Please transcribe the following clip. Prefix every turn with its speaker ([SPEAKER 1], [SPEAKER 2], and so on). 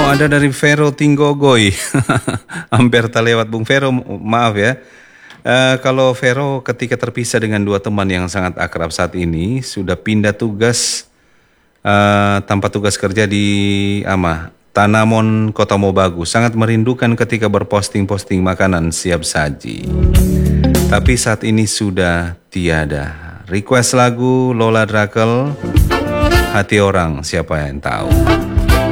[SPEAKER 1] ada dari Vero Tinggogoy. Hampir tak lewat Bung Vero, maaf ya. Kalau Vero ketika terpisah dengan dua teman yang sangat akrab saat ini, sudah pindah tugas tanpa tugas kerja di Tanamon Kota Mobagu. Sangat merindukan ketika berposting-posting makanan siap saji. Tapi saat ini sudah tiada. Request lagu Lola Drakel, Hati Orang, siapa yang tahu.